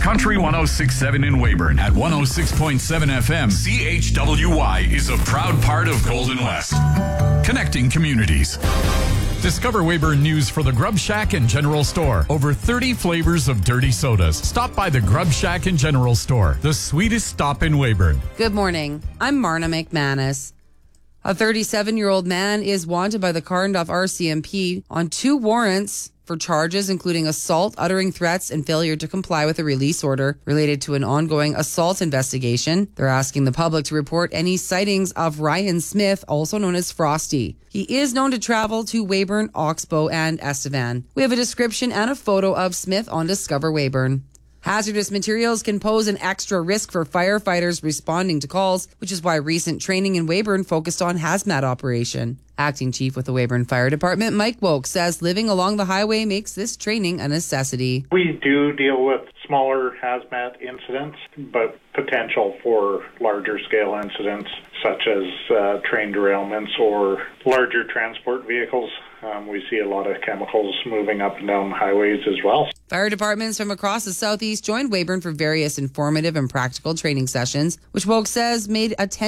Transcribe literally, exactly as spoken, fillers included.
Country one oh six point seven in Weyburn at one oh six point seven F M. C H W Y is a proud part of Golden West. Connecting communities. Discover Weyburn news for the Grub Shack and General Store. Over thirty flavors of dirty sodas. Stop by the Grub Shack and General Store, the sweetest stop in Weyburn. Good morning. I'm Marna McManus. A thirty-seven-year-old man is wanted by the Carnduff R C M P on two warrants for charges including assault, uttering threats, and failure to comply with a release order related to an ongoing assault investigation. They're asking the public to report any sightings of Ryan Smith, also known as Frosty. He is known to travel to Weyburn, Oxbow, and Estevan. We have a description and a photo of Smith on Discover Weyburn. Hazardous materials can pose an extra risk for firefighters responding to calls, which is why recent training in Weyburn focused on hazmat operation. Acting Chief with the Weyburn Fire Department, Mike Woke, says living along the highway makes this training a necessity. We do deal with smaller hazmat incidents, but potential for larger scale incidents such as uh, train derailments or larger transport vehicles. Um, we see a lot of chemicals moving up and down highways as well. Fire departments from across the southeast joined Weyburn for various informative and practical training sessions, which Woke says made a